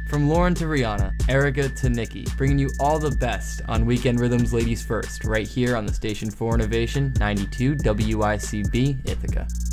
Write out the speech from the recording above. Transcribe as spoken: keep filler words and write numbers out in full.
From Lauren to Rihanna, Erica to Nikki, bringing you all the best on Weekend Rhythms Ladies First, right here on the station for Innovation, ninety-two W I C B Ithaca.